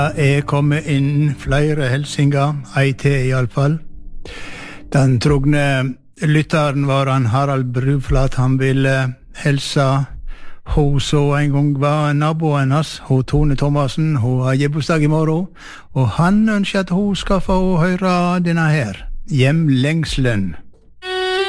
Jeg kommer inn flere helsinger, ei til i alle fall. Den trogne lytteren var han Harald Bruflat. Han ville hilse hun som en gang var naboen hans, hun Tone Thomassen. Hun har gebursdag i morgen, og han ønsker at hun skal få høre denne her, Hjemlengselen.